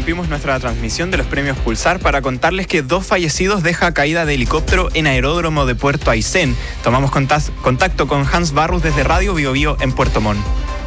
interrumpimos nuestra transmisión de los premios Pulsar para contarles que 2 fallecidos deja caída de helicóptero en aeródromo de Puerto Aysén. Tomamos contacto con Hans Barrus desde Radio Biobío en Puerto Montt.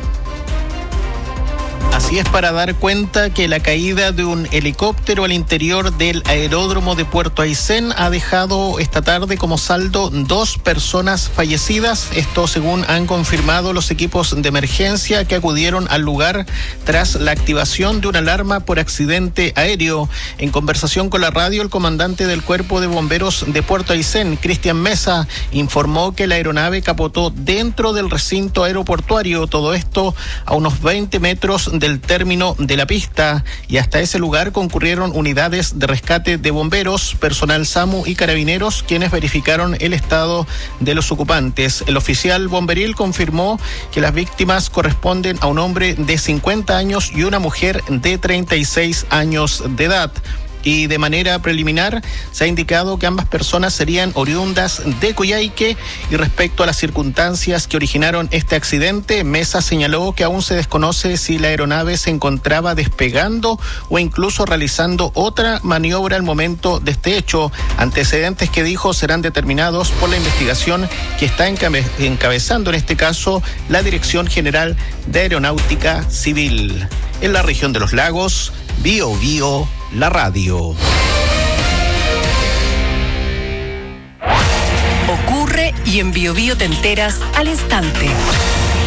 Así es, para dar cuenta que la caída de un helicóptero al interior del aeródromo de Puerto Aysén ha dejado esta tarde como saldo 2 personas fallecidas. Esto según han confirmado los equipos de emergencia que acudieron al lugar tras la activación de una alarma por accidente aéreo. En conversación con la radio, el comandante del Cuerpo de Bomberos de Puerto Aysén, Cristian Mesa, informó que la aeronave capotó dentro del recinto aeroportuario, todo esto a unos 20 metros del término de la pista, y hasta ese lugar concurrieron unidades de rescate de bomberos, personal SAMU y carabineros, quienes verificaron el estado de los ocupantes. El oficial bomberil confirmó que las víctimas corresponden a un hombre de 50 años y una mujer de 36 años de edad. Y de manera preliminar se ha indicado que ambas personas serían oriundas de Coyhaique. Y respecto a las circunstancias que originaron este accidente, Mesa señaló que aún se desconoce si la aeronave se encontraba despegando o incluso realizando otra maniobra al momento de este hecho. Antecedentes que dijo serán determinados por la investigación que está encabezando en este caso la Dirección General de Aeronáutica Civil. En la región de los lagos, Biobío, la radio. Ocurre y en Biobío te enteras al instante.